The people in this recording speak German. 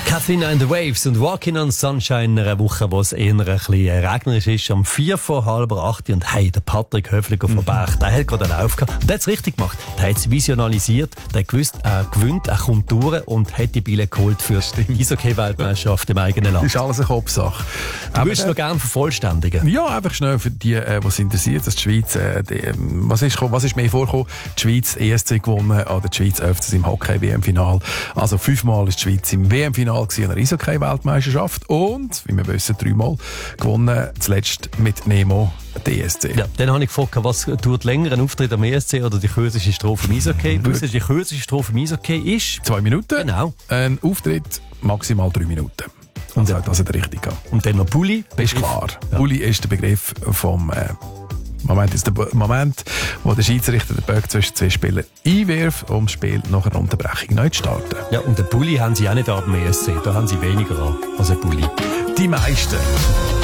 Kathleen and the Waves und Walking on Sunshine in einer Woche, wo es eher ein bisschen regnerisch ist, am 7:45. Und hey, der Patrick Höfliger von Berg, der hat gerade einen Lauf gehabt. Und der hat es richtig gemacht. Der hat es visionalisiert, der gewusst, er gewinnt, er kommt durch und hat die Bille geholt für die Eishockey-Weltmeisterschaft im eigenen Land. Das ist alles eine Kopfsache. Du würdest noch gerne vervollständigen? Ja, einfach schnell für die, was interessiert, dass die Schweiz, was ist mehr vorgekommen? Die Schweiz ESC gewonnen oder die Schweiz öfters im Hockey-WM-Final. Also 5-mal ist die Schweiz im WM-Final in einer Eishockey-Weltmeisterschaft und, wie wir wissen, 3-mal gewonnen, zuletzt mit Nemo die ESC. Ja, dann habe ich gefragt, was tut länger, ein Auftritt am ESC oder die kürzeste Strophe im Eishockey? Die kürzeste Strophe im Eishockey ist... 2 Minuten. Genau. Ein Auftritt maximal 3 Minuten. Und das hat richtig gehabt. Und dann noch Bulli. Ist klar. Ja. Bulli ist der Begriff vom... Moment ist der Moment, wo der Schiedsrichter den Böck zwischen 2 Spielern einwirft, um das Spiel nach einer Unterbrechung neu zu starten. Ja, und den Bulli haben sie auch nicht ab dem ESC. Da haben sie weniger an als ein Bulli. Die meisten.